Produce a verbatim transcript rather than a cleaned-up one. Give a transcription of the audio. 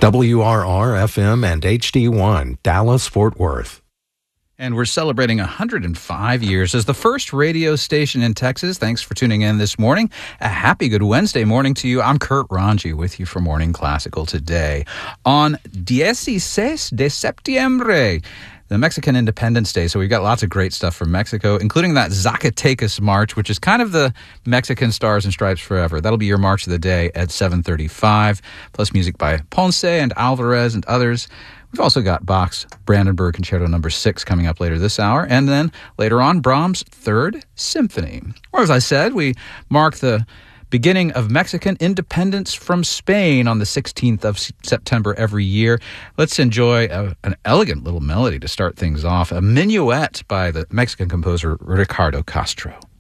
W R R F M and H D one, Dallas, Fort Worth. And we're celebrating one hundred five years as the first radio station in Texas. Thanks for tuning in this morning. A happy good Wednesday morning to you. I'm Kurt Ranji with you for Morning Classical today on dieciséis de septiembre, the Mexican Independence Day. So we've got lots of great stuff from Mexico, including that Zacatecas March, which is kind of the Mexican Stars and Stripes Forever. That'll be your March of the Day at seven thirty-five, plus music by Ponce and Alvarez and others. We've also got Bach's Brandenburg Concerto number six coming up later this hour, and then later on, Brahms' Third Symphony. Or as I said, we mark the beginning of Mexican independence from Spain on the sixteenth of September every year. Let's enjoy a, an elegant little melody to start things off, a minuet by the Mexican composer Ricardo Castro.